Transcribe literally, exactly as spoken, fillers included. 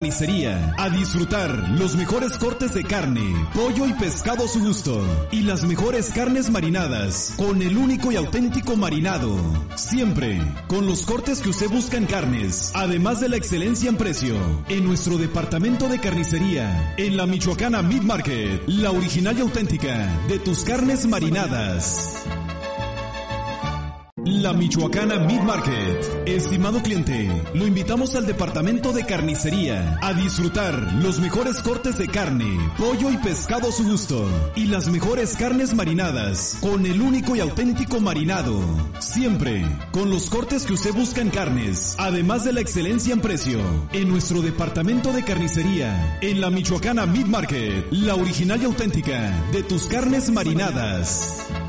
Carnicería. A disfrutar los mejores cortes de carne, pollo y pescado a su gusto. Y las mejores carnes marinadas, con el único y auténtico marinado. Siempre con los cortes que usted busca en carnes, además de la excelencia en precio. En nuestro departamento de carnicería, en la Michoacana Meat Market, la original y auténtica de tus carnes marinadas. La Michoacana Meat Market. Estimado cliente, lo invitamos al departamento de carnicería a disfrutar los mejores cortes de carne, pollo y pescado a su gusto. Y las mejores carnes marinadas, con el único y auténtico marinado. Siempre con los cortes que usted busca en carnes, además de la excelencia en precio. En nuestro departamento de carnicería, en la Michoacana Meat Market, la original y auténtica de tus carnes marinadas.